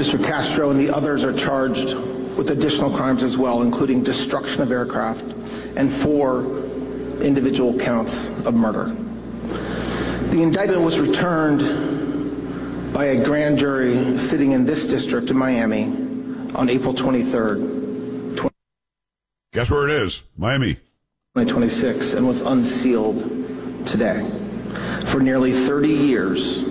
Mr. Castro and the others are charged with additional crimes as well, including destruction of aircraft and 4 individual counts of murder. The indictment was returned by a grand jury sitting in this district in Miami on April 23rd. Guess where it is? Miami. 2026, and was unsealed today. For nearly 30 years,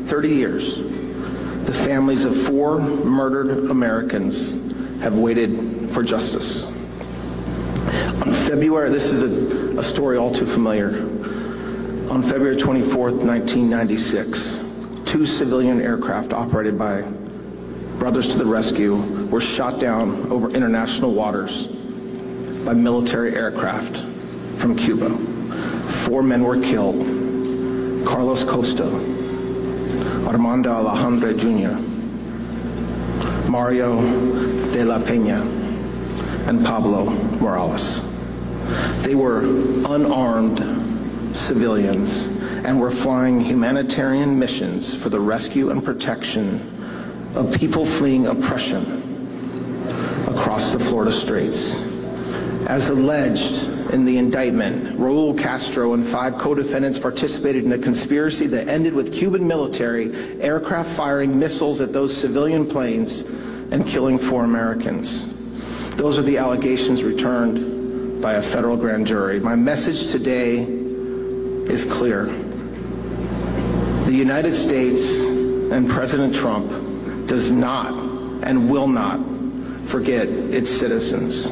the families of 4 murdered Americans have waited for justice. On February, this is a story all too familiar. On February 24th, 1996, 2 civilian aircraft operated by Brothers to the Rescue were shot down over international waters by military aircraft from Cuba. 4 men were killed: Carlos Costa, Armando Alejandre Jr., Mario de la Peña, and Pablo Morales. They were unarmed civilians and were flying humanitarian missions for the rescue and protection of people fleeing oppression across the Florida Straits. As alleged in the indictment, Raul Castro and 5 co-defendants participated in a conspiracy that ended with Cuban military aircraft firing missiles at those civilian planes and killing 4 Americans. Those are the allegations returned by a federal grand jury. My message today is clear. The United States and President Trump does not and will not forget its citizens.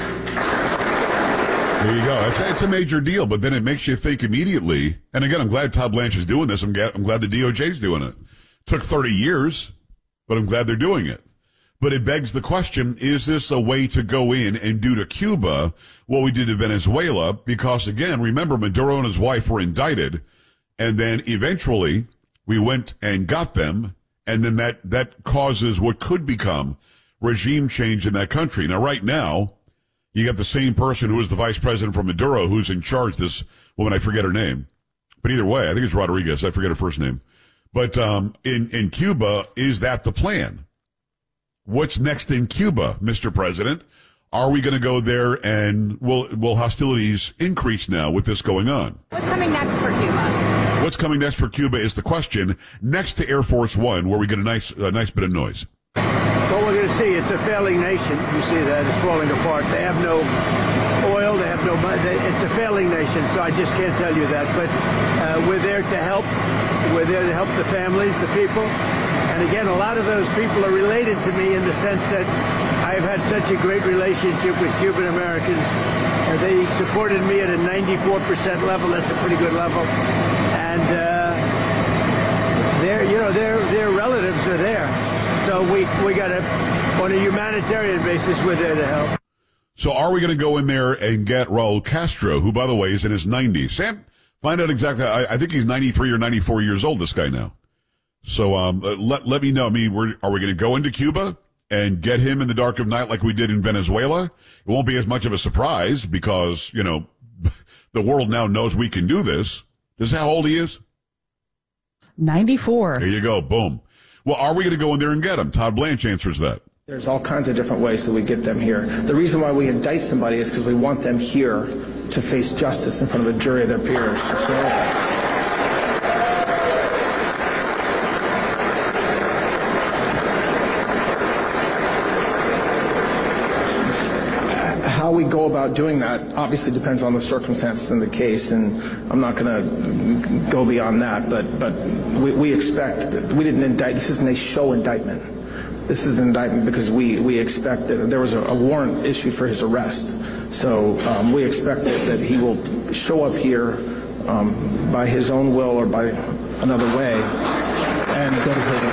There you go. It's a major deal, but then it makes you think immediately. And again, I'm glad Todd Blanche is doing this. I'm glad the DOJ is doing it. Took 30 years, but I'm glad they're doing it. But it begs the question, is this a way to go in and do to Cuba what we did to Venezuela? Because again, remember, Maduro and his wife were indicted, and then eventually we went and got them, and then that causes what could become regime change in that country. Now, right now, you got the same person who is the vice president for Maduro who's in charge, this woman, I forget her name. But either way, I think it's Rodriguez. I forget her first name. But in Cuba, is that the plan? What's next in Cuba, Mr. President? Are we going to go there, and will hostilities increase now with this going on? What's coming next for Cuba? What's coming next for Cuba is the question. Next to Air Force One, where we get a nice bit of noise. What we're going to see, it's a failing nation. You see that it's falling apart. They have no oil. They have no money. It's a failing nation, so I just can't tell you that. But we're there to help. We're there to help the families, the people. And again, a lot of those people are related to me in the sense that I've had such a great relationship with Cuban Americans. They supported me at a 94% level. That's a pretty good level. And their relatives are there. So we got to, on a humanitarian basis, we're there to help. So are we going to go in there and get Raul Castro, who, by the way, is in his 90s? Sam, find out exactly. I think he's 93 or 94 years old, this guy now. So let me know. I mean, are we going to go into Cuba and get him in the dark of night like we did in Venezuela? It won't be as much of a surprise because, the world now knows we can do this. This is how old he is? 94. There you go. Boom. Well, are we going to go in there and get him? Todd Blanche answers that. There's all kinds of different ways that we get them here. The reason why we indict somebody is because we want them here to face justice in front of a jury of their peers. How we go about doing that obviously depends on the circumstances in the case, and I'm not going to go beyond that, but we expect that we didn't indict. This isn't a show indictment. This is an indictment because we expect that there was a warrant issued for his arrest. So we expect that he will show up here by his own will or by another way and go to prison.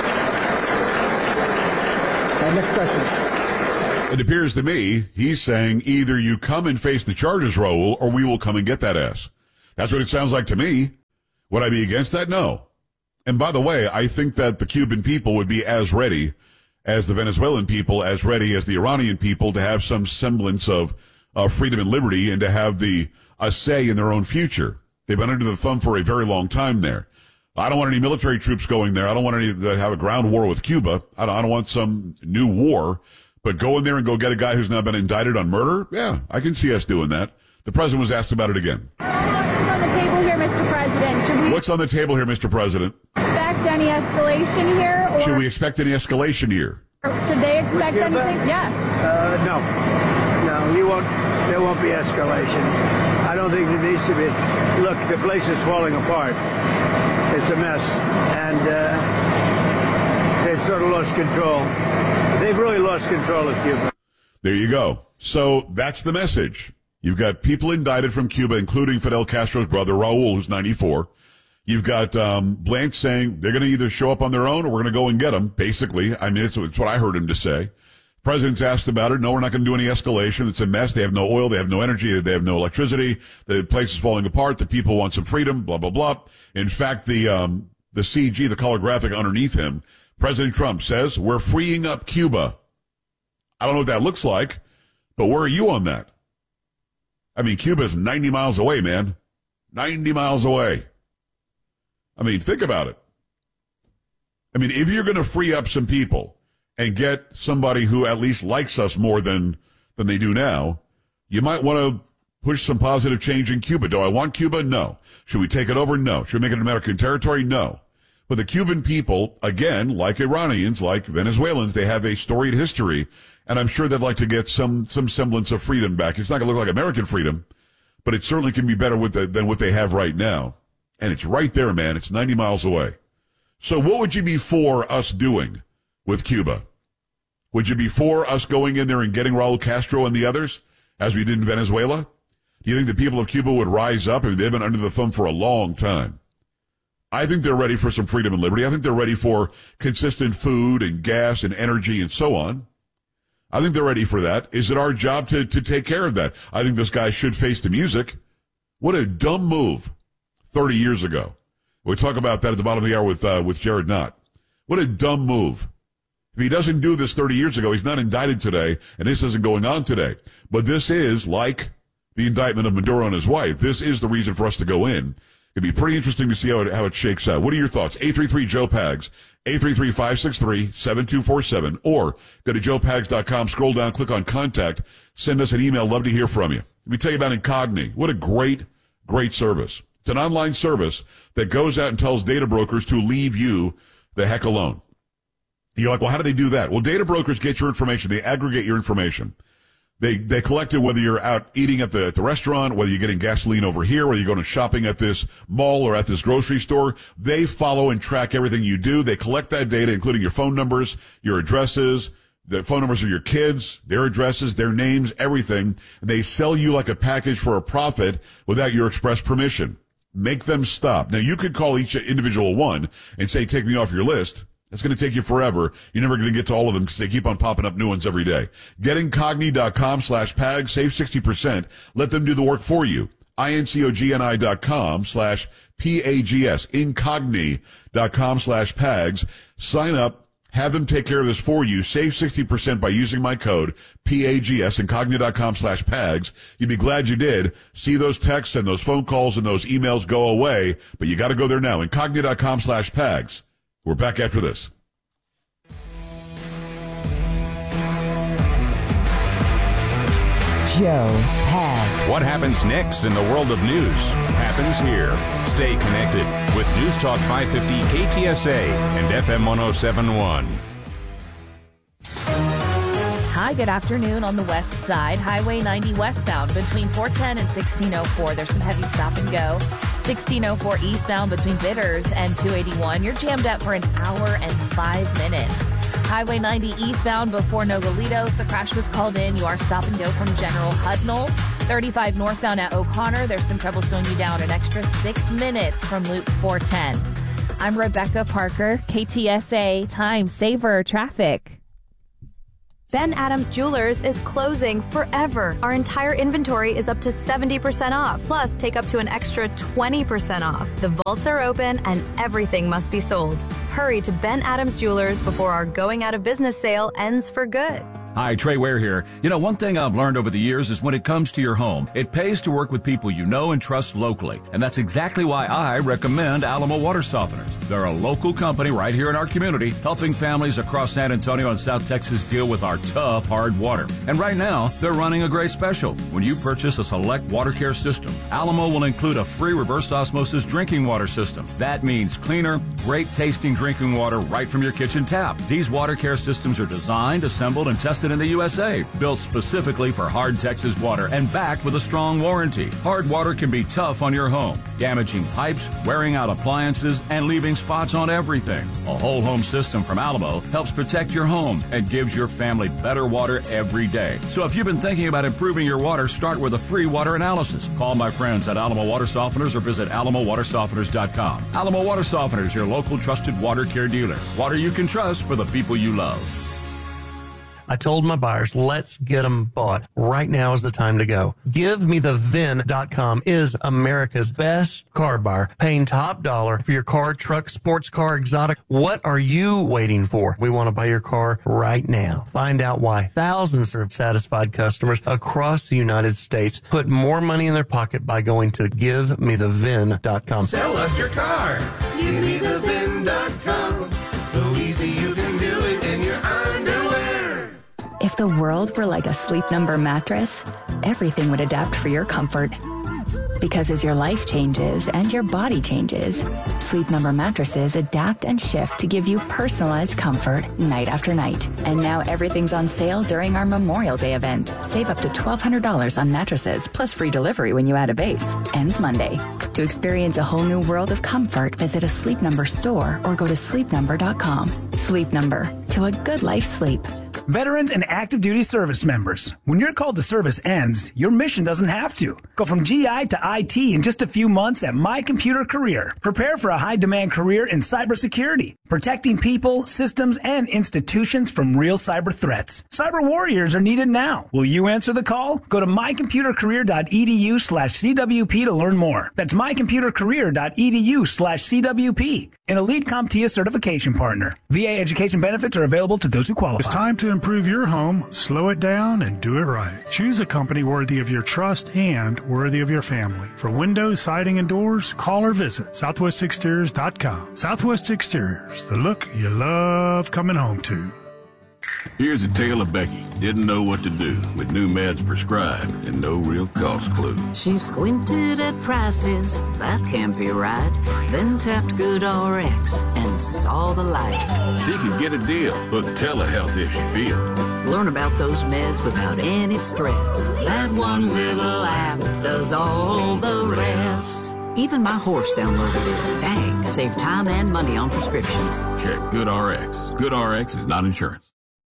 Next question. It appears to me he's saying either you come and face the charges, Raul, or we will come and get that ass. That's what it sounds like to me. Would I be against that? No. And by the way, I think that the Cuban people would be as ready as the Venezuelan people, as ready as the Iranian people to have some semblance of freedom and liberty and to have a say in their own future. They've been under the thumb for a very long time there. I don't want any military troops going there. I don't want any to have a ground war with Cuba. I don't want some new war. But go in there and go get a guy who's now been indicted on murder? Yeah, I can see us doing that. The president was asked about it again. What's on the table here, Mr. President? Should we What's on the table here, Mr. President? expect any escalation here? Or Should we expect any escalation here? should they expect Cuba? anything? Yes. No, you won't. There won't be escalation. I don't think there needs to be. Look, the place is falling apart. It's a mess, and they sort of lost control. They've really lost control of Cuba. There you go. So that's the message. You've got people indicted from Cuba, including Fidel Castro's brother, Raul, who's 94. You've got Blanche saying they're going to either show up on their own or we're going to go and get them, basically. I mean, it's what I heard him to say. President's asked about it. No, we're not going to do any escalation. It's a mess. They have no oil. They have no energy. They have no electricity. The place is falling apart. The people want some freedom, blah, blah, blah. In fact, the CG, the color graphic underneath him, President Trump says, we're freeing up Cuba. I don't know what that looks like, but where are you on that? I mean, Cuba is 90 miles away, man. 90 miles away. I mean, think about it. I mean, if you're going to free up some people and get somebody who at least likes us more than they do now, you might want to push some positive change in Cuba. Do I want Cuba? No. Should we take it over? No. Should we make it American territory? No. But the Cuban people, again, like Iranians, like Venezuelans, they have a storied history, and I'm sure they'd like to get some semblance of freedom back. It's not going to look like American freedom, but it certainly can be better than what they have right now. And it's right there, man. It's 90 miles away. So what would you be for us doing with Cuba? Would you be for us going in there and getting Raul Castro and the others, as we did in Venezuela? Do you think the people of Cuba would rise up? I mean, they've been under the thumb for a long time. I think they're ready for some freedom and liberty. I think they're ready for consistent food and gas and energy and so on. I think they're ready for that. Is it our job to take care of that? I think this guy should face the music. What a dumb move 30 years ago. We talk about that at the bottom of the hour with Jared Knott. What a dumb move. If he doesn't do this 30 years ago, he's not indicted today, and this isn't going on today. But this is, like the indictment of Maduro and his wife, this is the reason for us to go in. It'd be pretty interesting to see how it shakes out. What are your thoughts? 833-JOE-PAGS, 833-563-7247, or go to joepags.com, scroll down, click on contact, send us an email. Love to hear from you. Let me tell you about Incogni. What a great service. It's an online service that goes out and tells data brokers to leave you the heck alone. You're like, well, how do they do that? Well, data brokers get your information. They aggregate your information. They collect it whether you're out eating at the restaurant, whether you're getting gasoline over here, whether you're going shopping at this mall or at this grocery store. They follow and track everything you do. They collect that data, including your phone numbers, your addresses, the phone numbers of your kids, their addresses, their names, everything. And they sell you like a package for a profit without your express permission. Make them stop. Now, you could call each individual one and say, take me off your list. It's going to take you forever. You're never going to get to all of them because they keep on popping up new ones every day. GetIncogni.com/PAGS. Save 60%. Let them do the work for you. INCOGNI.com/PAGS. Incogni.com/PAGS. Sign up. Have them take care of this for you. Save 60% by using my code, PAGS, Incogni.com/PAGS. You'd be glad you did. See those texts and those phone calls and those emails go away, but you got to go there now. Incogni.com/PAGS. We're back after this. Joe Pags. What happens next in the world of news happens here. Stay connected with News Talk 550 KTSA and FM 1071. Hi, good afternoon. On the west side, Highway 90 westbound between 410 and 1604. There's some heavy stop and go. 1604 eastbound between Bitters and 281. You're jammed up for an hour and 5 minutes. Highway 90 eastbound before Nogalitos. A crash was called in. You are stop and go from General Hudnall. 35 northbound at O'Connor. There's some trouble slowing you down an extra 6 minutes from Loop 410. I'm Rebecca Parker, KTSA Time Saver Traffic. Ben Adams Jewelers is closing forever. Our entire inventory is up to 70% off. Plus, take up to an extra 20% off. The vaults are open and everything must be sold. Hurry to Ben Adams Jewelers before our going out of business sale ends for good. Hi, Trey Ware here. You know, one thing I've learned over the years is when it comes to your home, it pays to work with people you know and trust locally. And that's exactly why I recommend Alamo Water Softeners. They're a local company right here in our community, helping families across San Antonio and South Texas deal with our tough, hard water. And right now, they're running a great special. When you purchase a select water care system, Alamo will include a free reverse osmosis drinking water system. That means cleaner, great tasting drinking water right from your kitchen tap. These water care systems are designed, assembled, and tested in the USA, built specifically for hard Texas water and backed with a strong warranty. Hard water can be tough on your home, damaging pipes, wearing out appliances, and leaving spots on everything. A whole home system from Alamo helps protect your home and gives your family better water every day. So if you've been thinking about improving your water, start with a free water analysis. Call my friends at Alamo Water Softeners or visit alamowatersofteners.com. Alamo Water Softeners, your local trusted water care dealer. Water you can trust for the people you love. I told my buyers, let's get them bought. Right now is the time to go. GiveMeTheVin.com is America's best car buyer, paying top dollar for your car, truck, sports car, exotic. What are you waiting for? We want to buy your car right now. Find out why thousands of satisfied customers across the United States put more money in their pocket by going to GiveMeTheVin.com. Sell us your car. GiveMeTheVin.com. So easy you can do it in your underwear. If the world were like a Sleep Number mattress, everything would adapt for your comfort. Because as your life changes and your body changes, Sleep Number mattresses adapt and shift to give you personalized comfort night after night. And now everything's on sale during our Memorial Day event. Save up to $1,200 on mattresses, plus free delivery when you add a base. Ends Monday. To experience a whole new world of comfort, visit a Sleep Number store or go to sleepnumber.com. Sleep Number. To a good life sleep. Veterans and active duty service members, when your call to service ends, your mission doesn't have to. Go from GI to IT in just a few months at My Computer Career. Prepare for a high-demand career in cybersecurity, protecting people, systems, and institutions from real cyber threats. Cyber warriors are needed now. Will you answer the call? Go to mycomputercareer.edu/CWP to learn more. That's mycomputercareer.edu/CWP. An Elite CompTIA certification partner. VA education benefits are available to those who qualify. It's time to improve your home, slow it down, and do it right. Choose a company worthy of your trust and worthy of your family. For windows, siding, and doors, call or visit southwestexteriors.com. Southwest Exteriors, the look you love coming home to. Here's a tale of Becky. Didn't know what to do with new meds prescribed and no real cost clue. She squinted at prices, that can't be right. Then tapped GoodRx and saw the light. She could get a deal, book telehealth if she feels. Learn about those meds without any stress. That one little app does all the rest. Even my horse downloaded it. Dang, save time and money on prescriptions. Check GoodRx. GoodRx is not insurance.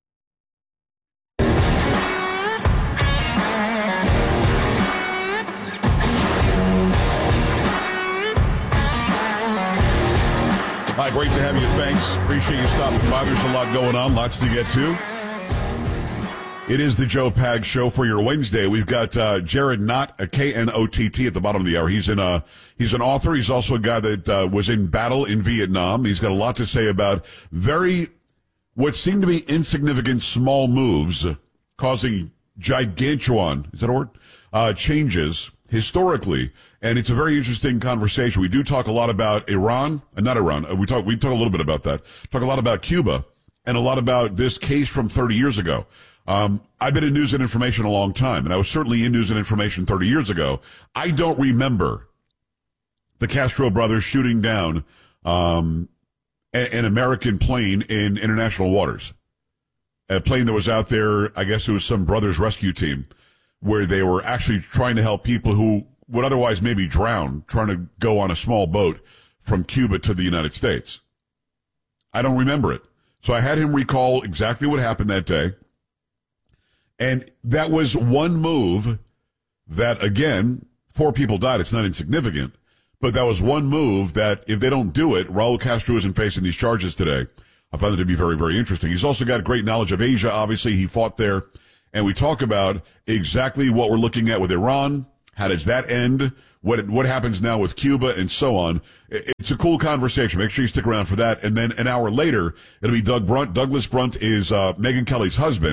Hi, great to have you. Thanks. Appreciate you stopping by. There's a lot going on, lots to get to. It is the Joe Pag Show for your Wednesday. We've got Jared Knott, a Knott, at the bottom of the hour. He's an author. He's also a guy that was in battle in Vietnam. He's got a lot to say about what seem to be insignificant small moves causing gigantuan, is that a word? Changes historically. And it's a very interesting conversation. We do talk a lot about Iran, not Iran. We talk a little bit about that. Talk a lot about Cuba and a lot about this case from 30 years ago. I've been in news and information a long time, and I was certainly in news and information 30 years ago. I don't remember the Castro brothers shooting down an American plane in international waters. A plane that was out there, I guess it was some brothers rescue team, where they were actually trying to help people who would otherwise maybe drown, trying to go on a small boat from Cuba to the United States. I don't remember it. So I had him recall exactly what happened that day. And that was one move that, again, 4 people died. It's not insignificant. But that was one move that, if they don't do it, Raul Castro isn't facing these charges today. I found it to be very, very interesting. He's also got great knowledge of Asia. Obviously, he fought there. And we talk about exactly what we're looking at with Iran. How does that end? What happens now with Cuba and so on? It's a cool conversation. Make sure you stick around for that. And then an hour later, it'll be Doug Brunt. Douglas Brunt is Megyn Kelly's husband.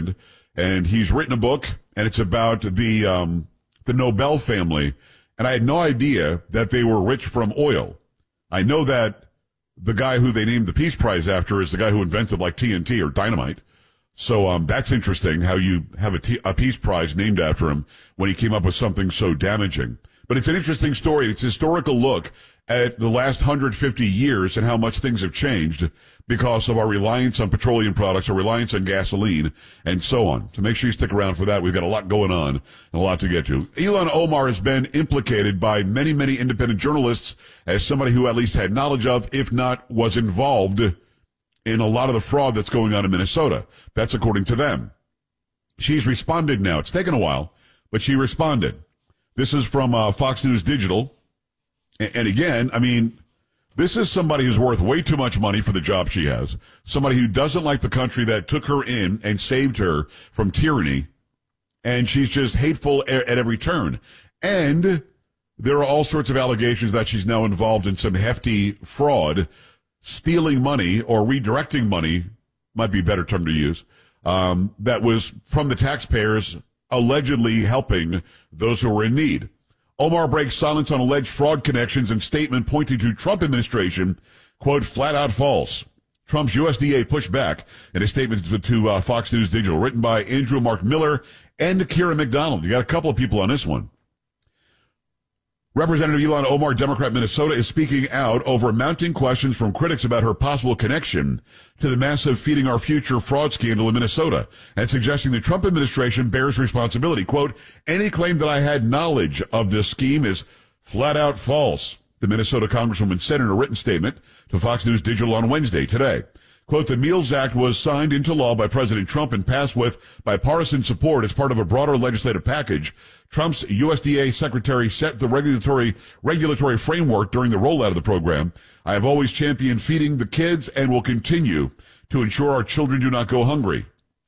and he's written a book, and it's about the Nobel family. And I had no idea that they were rich from oil. I know that the guy who they named the Peace Prize after is the guy who invented like TNT or dynamite. So that's interesting how you have a Peace Prize named after him when he came up with something so damaging. But it's an interesting story. It's a historical look at the last 150 years and how much things have changed because of our reliance on petroleum products, our reliance on gasoline, and so on. So make sure you stick around for that. We've got a lot going on and a lot to get to. Ilhan Omar has been implicated by many, many independent journalists as somebody who at least had knowledge of, if not was involved in a lot of the fraud that's going on in Minnesota. That's according to them. She's responded now. It's taken a while, but she responded. This is from Fox News Digital. And again, I mean, this is somebody who's worth way too much money for the job she has. Somebody who doesn't like the country that took her in and saved her from tyranny. And she's just hateful at every turn. And there are all sorts of allegations that she's now involved in some hefty fraud, stealing money or redirecting money, might be a better term to use, that was from the taxpayers, allegedly helping those who were in need. Omar breaks silence on alleged fraud connections and statement pointing to Trump administration, quote, flat out false. Trump's USDA pushed back in a statement to Fox News Digital, written by Andrew Mark Miller and Kira McDonald. You got a couple of people on this one. Representative Ilhan Omar, Democrat Minnesota, is speaking out over mounting questions from critics about her possible connection to the massive Feeding Our Future fraud scandal in Minnesota and suggesting the Trump administration bears responsibility. Quote, any claim that I had knowledge of this scheme is flat out false, the Minnesota Congresswoman said in a written statement to Fox News Digital on Wednesday today. Quote, the Meals Act was signed into law by President Trump and passed with bipartisan support as part of a broader legislative package. Trump's USDA secretary set the regulatory framework during the rollout of the program. I have always championed feeding the kids and will continue to ensure our children do not go hungry.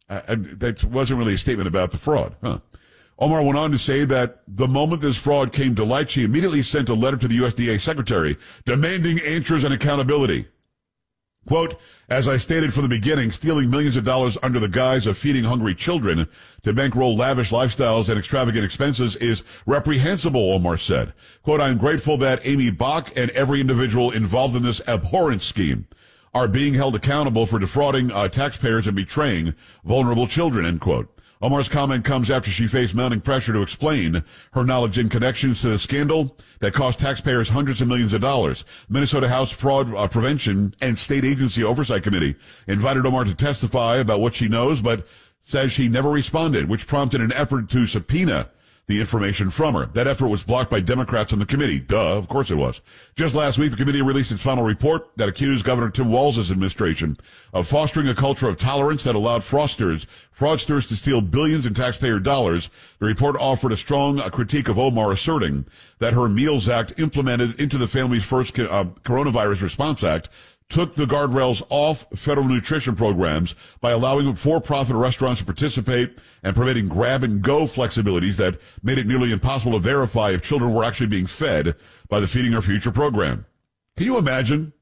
That wasn't really a statement about the fraud, huh? Omar went on to say that the moment this fraud came to light, she immediately sent a letter to the USDA secretary demanding answers and accountability. Quote, as I stated from the beginning, stealing millions of dollars under the guise of feeding hungry children to bankroll lavish lifestyles and extravagant expenses is reprehensible, Omar said. Quote, I'm grateful that Amy Bach and every individual involved in this abhorrent scheme are being held accountable for defrauding taxpayers and betraying vulnerable children, end quote. Omar's comment comes after she faced mounting pressure to explain her knowledge in connections to the scandal that cost taxpayers hundreds of millions of dollars. Minnesota House Fraud Prevention and State Agency Oversight Committee invited Omar to testify about what she knows, but says she never responded, which prompted an effort to subpoena the information from her. That effort was blocked by Democrats on the committee. Duh, of course it was. Just last week, the committee released its final report that accused Governor Tim Walz's administration of fostering a culture of tolerance that allowed fraudsters to steal billions in taxpayer dollars. The report offered a strong critique of Omar, asserting that her Meals Act, implemented into the Family's First Coronavirus Response Act, took the guardrails off federal nutrition programs by allowing for-profit restaurants to participate and permitting grab-and-go flexibilities that made it nearly impossible to verify if children were actually being fed by the Feeding Our Future program. Can you imagine?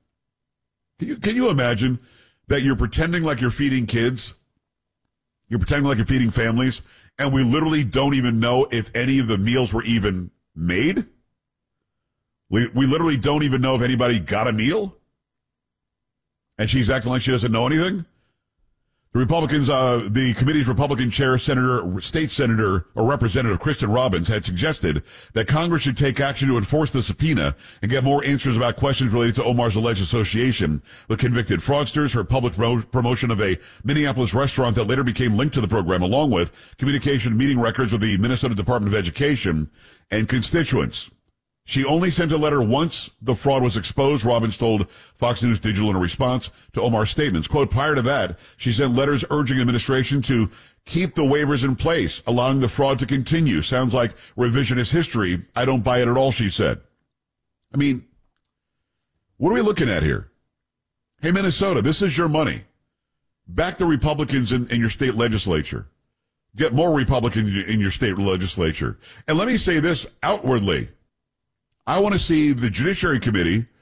Can you imagine that you're pretending like you're feeding kids? You're pretending like you're feeding families, and we literally don't even know if any of the meals were even made? We literally don't even know if anybody got a meal? And she's acting like she doesn't know anything? The Republicans, the committee's Republican chair, State Senator or Representative Kristen Robbins, had suggested that Congress should take action to enforce the subpoena and get more answers about questions related to Omar's alleged association with convicted fraudsters, her public promotion of a Minneapolis restaurant that later became linked to the program, along with communication meeting records with the Minnesota Department of Education and constituents. She only sent a letter once the fraud was exposed, Robbins told Fox News Digital in a response to Omar's statements. Quote, prior to that, she sent letters urging administration to keep the waivers in place, allowing the fraud to continue. Sounds like revisionist history. I don't buy it at all, she said. I mean, what are we looking at here? Hey, Minnesota, this is your money. Back the Republicans in your state legislature. Get more Republicans in your state legislature. And let me say this outwardly. I want to see the Judiciary Committee